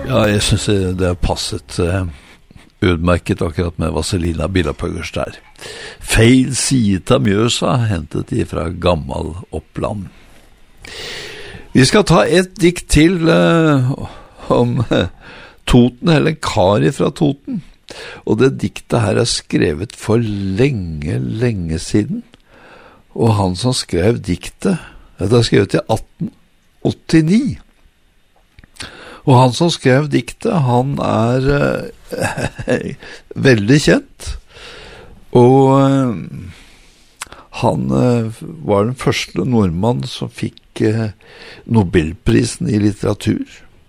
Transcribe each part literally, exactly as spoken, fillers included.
Ja, jeg synes det har passet uh, utmerket akkurat med Vazelina Bilopphøggers der. Feil side av Mjøsa, hentet de fra Gammal Oppland. Vi skal ta et dikt til uh, om uh, Toten, eller en kar fra Toten. Og det diktet her er skrevet for lenge, lenge siden. Og han som skrev diktet, det er skrevet i atten åttini. Og han som skrev diktet, han er uh, veldig kjent. Og uh, han uh, var den første nordmann som fikk uh, Nobelprisen i litteratur.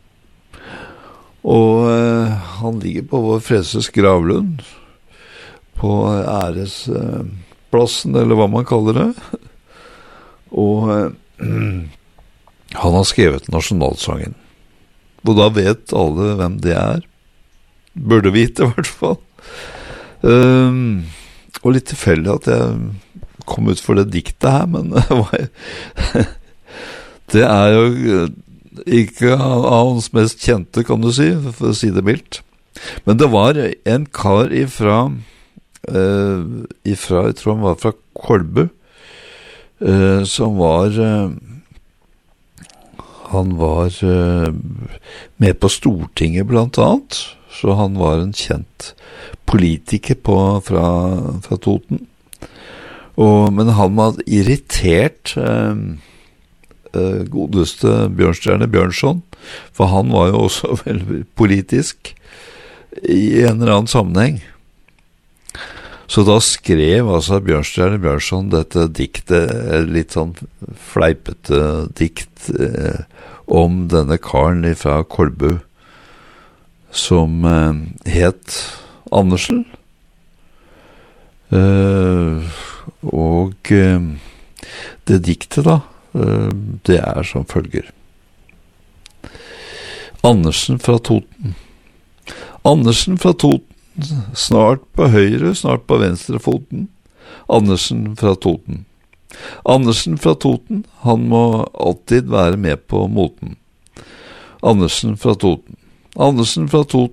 Og uh, han ligger på vår Freses gravlund, på æresplassen, uh, eller hva man kaller det. Og uh, han har skrevet nasjonalsangen. Og da vet alle hvem det er. Burde vite i hvert fall. Um, og litt tilfeldig at jeg kom ut for det diktet her, men det er jo ikke av hans mest kjente, kan du si, for å si det mildt. Men det var en kar ifra, uh, ifra jeg tror han var fra Kolbu, uh, som var... Uh, Han var uh, med på Stortinget blant annet, så han var en kjent politiker på, fra, fra Toten. Og, men han var irritert uh, uh, godeste Bjørnstjerne Bjørnson, for han var jo også veldig politisk i en eller annen sammenheng. Så da skrev altså Bjørnstjerne Bjørnson dette diktet, litt sånn fleipete dikt eh, om denne karen fra Kolbu, som eh, het Andersen. Eh, og eh, det diktet da, eh, det er som følger. Andersen fra Toten. Andersen fra Toten. Snart på høyre, snart på venstre foten. Andersen fra Toten. Andersen fra Toten, han må alltid være med på moten. Andersen fra Toten. Andersen fra Toten.